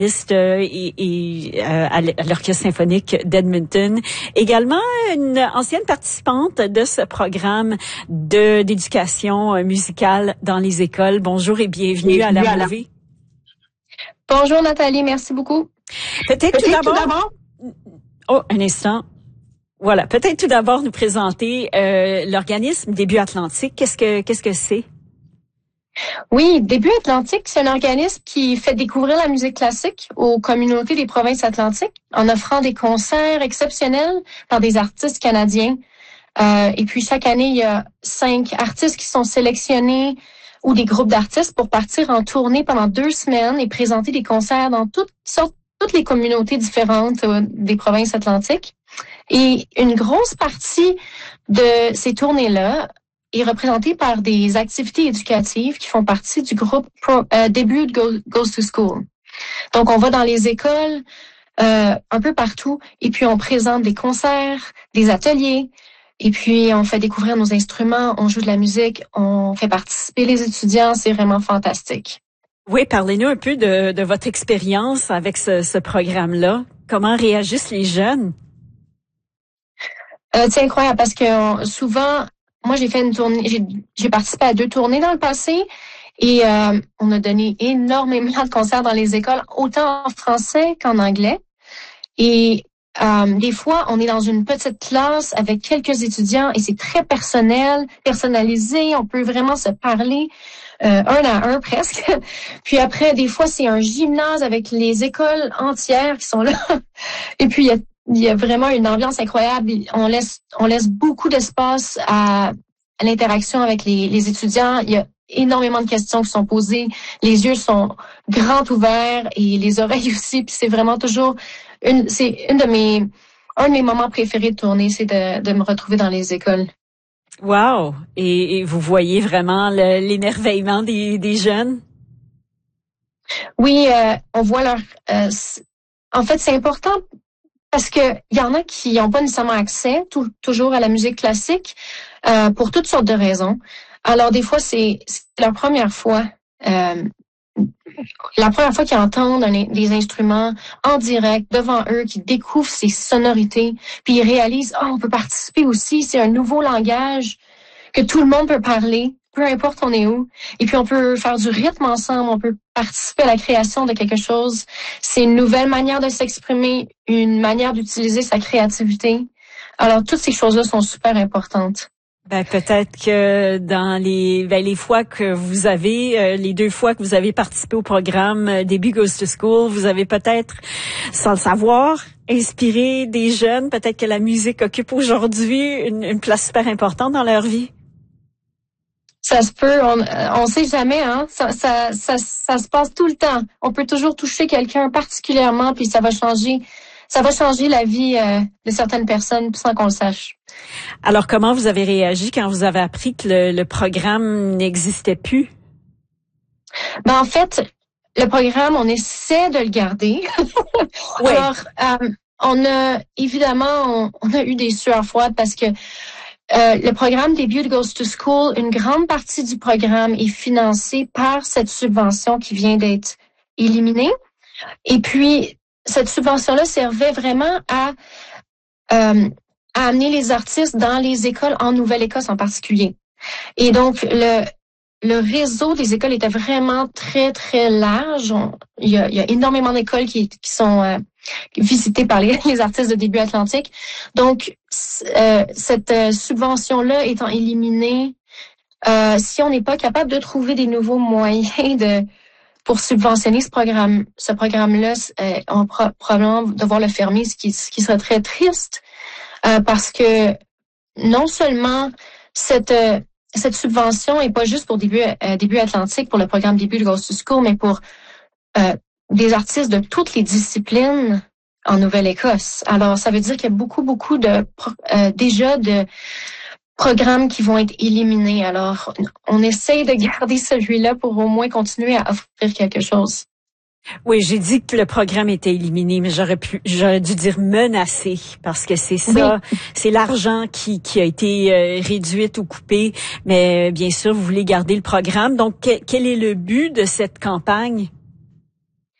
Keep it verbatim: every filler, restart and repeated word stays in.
euh, et, et euh, à l'Orchestre symphonique d'Edmonton. Également une ancienne participante de ce programme de d'éducation musicale dans les écoles. Bonjour et bienvenue, bienvenue à la Relevée. Bonjour Nathalie, merci beaucoup. Peut-être Peut tout d'abord... Oh, un instant. Voilà, peut-être tout d'abord nous présenter euh, l'organisme Début Atlantique. Qu'est-ce que qu'est-ce que c'est? Oui, Début Atlantique, c'est un organisme qui fait découvrir la musique classique aux communautés des provinces atlantiques en offrant des concerts exceptionnels par des artistes canadiens. Euh, et puis chaque année, il y a cinq artistes qui sont sélectionnés ou des groupes d'artistes pour partir en tournée pendant deux semaines et présenter des concerts dans toutes sortes, toutes les communautés différentes euh, des provinces atlantiques. Et une grosse partie de ces tournées-là est représentée par des activités éducatives qui font partie du groupe Pro, euh, Début Go, Goes to School. Donc, on va dans les écoles, euh, un peu partout, et puis on présente des concerts, des ateliers, et puis on fait découvrir nos instruments, on joue de la musique, on fait participer les étudiants, c'est vraiment fantastique. Oui, parlez-nous un peu de, de votre expérience avec ce, ce programme-là. Comment réagissent les jeunes? Euh, c'est incroyable parce que on, souvent, moi j'ai fait une tournée, j'ai, j'ai participé à deux tournées dans le passé et euh, on a donné énormément de concerts dans les écoles, autant en français qu'en anglais. Et euh, des fois, on est dans une petite classe avec quelques étudiants et c'est très personnel, personnalisé. On peut vraiment se parler euh, un à un presque. Puis après, des fois, c'est un gymnase avec les écoles entières qui sont là. Et puis il y a Il y a vraiment une ambiance incroyable. On laisse, on laisse beaucoup d'espace à, à l'interaction avec les, les étudiants. Il y a énormément de questions qui sont posées. Les yeux sont grands ouverts et les oreilles aussi. Puis c'est vraiment toujours une, c'est une de mes, un de mes moments préférés de tournée, c'est de, de me retrouver dans les écoles. Wow! Et, et vous voyez vraiment le, l'émerveillement des, des jeunes? Oui, euh, on voit leur. Euh, en fait, c'est important. Parce que il y en a qui n'ont pas nécessairement accès tout, toujours à la musique classique euh, pour toutes sortes de raisons. Alors des fois c'est, c'est la première fois, euh, la première fois qu'ils entendent un, des instruments en direct devant eux, qu'ils découvrent ces sonorités, puis ils réalisent oh on peut participer aussi, c'est un nouveau langage que tout le monde peut parler. Peu importe on est où. Et puis on peut faire du rythme ensemble, on peut participer à la création de quelque chose. C'est une nouvelle manière de s'exprimer, une manière d'utiliser sa créativité. Alors toutes ces choses-là sont super importantes. Ben peut-être que dans les ben, les fois que vous avez euh, les deux fois que vous avez participé au programme euh, Début Goes to School, vous avez peut-être sans le savoir inspiré des jeunes, peut-être que la musique occupe aujourd'hui une, une place super importante dans leur vie. Ça se peut, on on sait jamais, hein. Ça, ça, ça, ça se passe tout le temps. On peut toujours toucher quelqu'un particulièrement, puis ça va changer, ça va changer la vie euh, de certaines personnes sans qu'on le sache. Alors, comment vous avez réagi quand vous avez appris que le, le programme n'existait plus? Ben en fait, le programme, on essaie de le garder. Oui. Alors, euh, on a évidemment, on, on a eu des sueurs froides parce que Euh, le programme Début Goes to School, une grande partie du programme est financée par cette subvention qui vient d'être éliminée. Et puis, cette subvention-là servait vraiment à, euh, à amener les artistes dans les écoles en Nouvelle-Écosse en particulier. Et donc, le, le réseau des écoles était vraiment très, très large. On, il, y a, il y a énormément d'écoles qui, qui sont euh, visitées par les, les artistes de Début Atlantique. Donc, euh, cette euh, subvention-là étant éliminée, euh, si on n'est pas capable de trouver des nouveaux moyens de pour subventionner ce programme, ce programme-là, euh, on va probablement devoir le fermer, ce qui, ce qui serait très triste, euh, parce que non seulement cette euh, cette subvention est pas juste pour Début, euh, Début Atlantique, pour le programme Début de Goes to School, mais pour euh, des artistes de toutes les disciplines en Nouvelle-Écosse. Alors, ça veut dire qu'il y a beaucoup, beaucoup de euh, déjà de programmes qui vont être éliminés. Alors, on essaye de garder celui-là pour au moins continuer à offrir quelque chose. Oui, j'ai dit que le programme était éliminé, mais j'aurais pu, j'aurais dû dire menacé, parce que c'est ça, oui. C'est l'argent qui, qui a été euh, réduit ou coupé, mais bien sûr, vous voulez garder le programme. Donc, que, quel est le but de cette campagne?